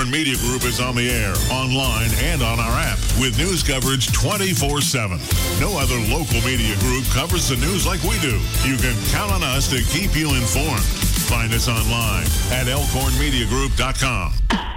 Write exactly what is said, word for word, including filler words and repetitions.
Elkhorn Media Group is on the air, online, and on our app with news coverage twenty-four seven. No other local media group covers the news like we do. You can count on us to keep you informed. Find us online at elkhorn media group dot com.